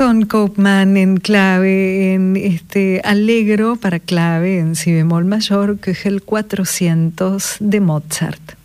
Aston Kaufmann en clave, en Allegro para clave en si bemol mayor, que es el 400 de Mozart.